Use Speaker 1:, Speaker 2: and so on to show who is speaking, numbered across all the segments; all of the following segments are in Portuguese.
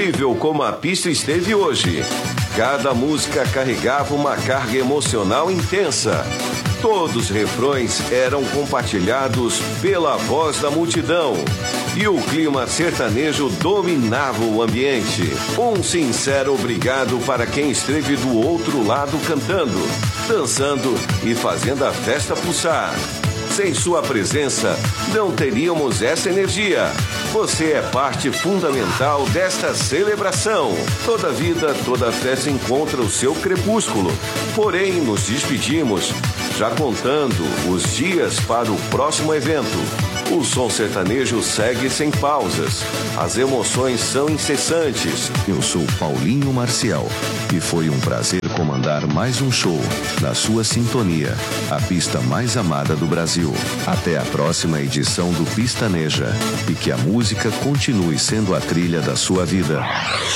Speaker 1: incrível como a pista esteve hoje. Cada música carregava uma carga emocional intensa. Todos os refrões eram compartilhados pela voz da multidão. E o clima sertanejo dominava o ambiente. Um sincero obrigado para quem esteve do outro lado cantando, dançando e fazendo a festa pulsar. Sem sua presença, não teríamos essa energia. Você é parte fundamental desta celebração. Toda vida, toda festa encontra o seu crepúsculo. Porém, nos despedimos, já contando os dias para o próximo evento. O som sertanejo segue sem pausas. As emoções são incessantes.
Speaker 2: Eu sou Paulinho Marcial e foi um prazer comandar mais um show na sua sintonia, a pista mais amada do Brasil. Até a próxima edição do Pistaneja e que a música continue sendo a trilha da sua vida.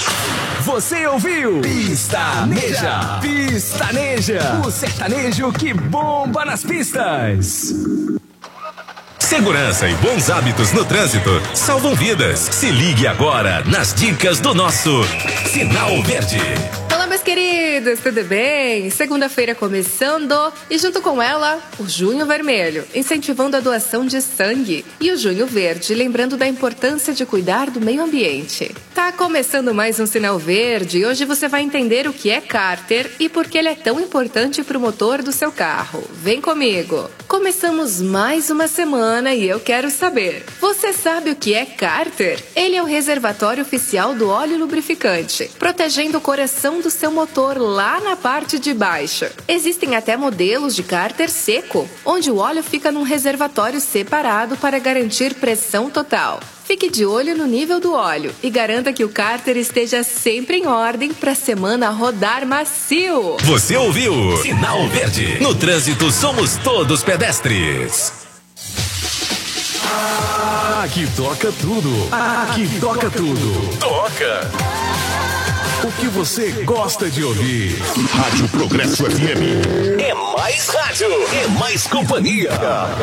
Speaker 3: Você ouviu? Pistaneja! Pistaneja! O sertanejo que bomba nas pistas!
Speaker 4: Segurança e bons hábitos no trânsito salvam vidas. Se ligue agora nas dicas do nosso Sinal Verde.
Speaker 5: Olá, meus queridos, tudo bem? Segunda-feira começando e junto com ela, o Junho Vermelho, incentivando a doação de sangue, e o Junho Verde, lembrando da importância de cuidar do meio ambiente. Tá começando mais um Sinal Verde e hoje você vai entender o que é cárter e por que ele é tão importante para o motor do seu carro. Vem comigo! Começamos mais uma semana e eu quero saber, você sabe o que é cárter? Ele é o reservatório oficial do óleo lubrificante, protegendo o coração do seu motor lá na parte de baixo. Existem até modelos de cárter seco, onde o óleo fica num reservatório separado para garantir pressão total. Fique de olho no nível do óleo e garanta que o cárter esteja sempre em ordem para a semana rodar macio.
Speaker 4: Você ouviu? Sinal Verde. No trânsito somos todos pedestres.
Speaker 3: Aqui toca tudo. Aqui toca tudo.
Speaker 4: Toca.
Speaker 3: O que você gosta de ouvir?
Speaker 4: Rádio Progresso FM. É mais rádio, é mais companhia.